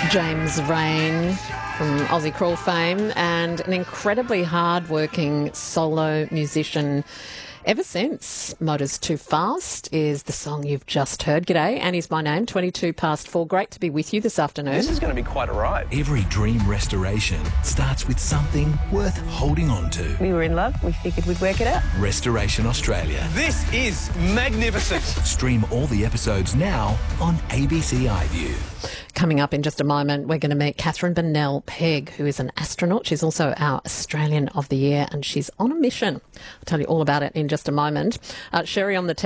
James Rain from Aussie Crawl fame, and an incredibly hard-working solo musician ever since. Motors Too Fast is the song you've just heard. G'day, Annie's my name, 22 past 4. Great to be with you this afternoon. This is going to be quite a ride. Every dream restoration starts with something worth holding on to. We were in love. We figured we'd work it out. Restoration Australia. This is magnificent. Stream all the episodes now on ABC iView. Coming up in just a moment, we're going to meet Catherine Bennell Pegg, who is an astronaut. She's also our Australian of the Year, and she's on a mission. I'll tell you all about it in just a moment. Sherry on the